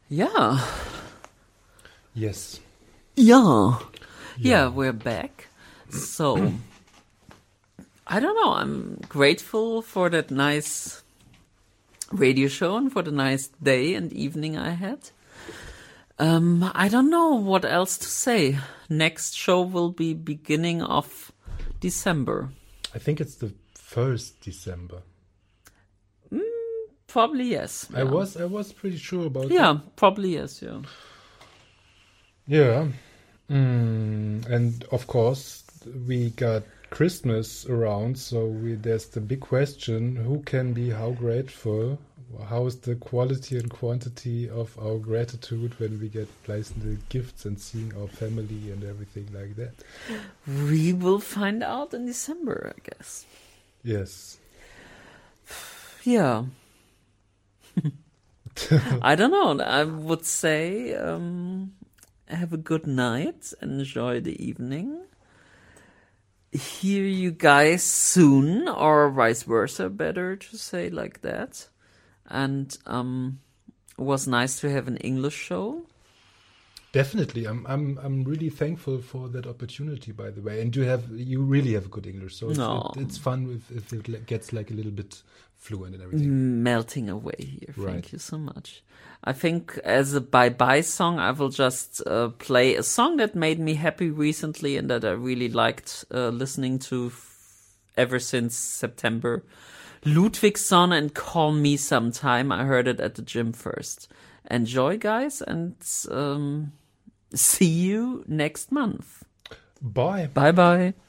Yeah. Yes. Yeah, we're back. So, I don't know, I'm grateful for that nice radio show and for the nice day and evening I had. I don't know what else to say. Next show will be beginning of December. I think it's the 1st December. Probably yes. I was pretty sure about Yeah, probably yes, yeah. Yeah. And of course, we got Christmas around, so there's the big question, who can be how grateful? How is the quality and quantity of our gratitude when we get pleasant gifts and seeing our family and everything like that? We will find out in December, I guess. Yes. Yeah. I don't know. I would say have a good night. Enjoy the evening. Hear you guys soon, or vice versa, better to say like that. And it was nice to have an English show. Definitely, I'm really thankful for that opportunity. By the way, and you really have good English, so it's fun if it gets like a little bit fluent and everything. Melting away here. Right. Thank you so much. I think as a bye-bye song, I will just play a song that made me happy recently and that I really liked listening to ever since September. Ludwigson and Call Me Sometime. I heard it at the gym first. Enjoy, guys, and see you next month. Bye. Bye-bye.